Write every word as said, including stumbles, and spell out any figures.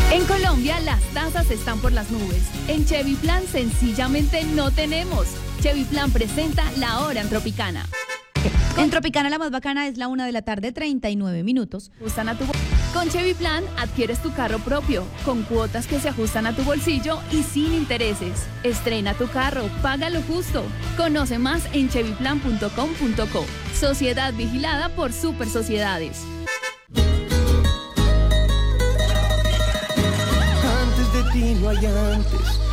En Colombia las tasas están por las nubes. En Chevy Plan sencillamente no tenemos. Chevy Plan presenta La Hora en Tropicana. En Tropicana la más bacana es la una de la tarde, treinta y nueve minutos. Ajustan a tu bol- Con Chevy Plan adquieres tu carro propio, con cuotas que se ajustan a tu bolsillo y sin intereses. Estrena tu carro, paga lo justo. Conoce más en chevy plan punto com punto co. Sociedad vigilada por Super Sociedades. Antes de ti no hay antes,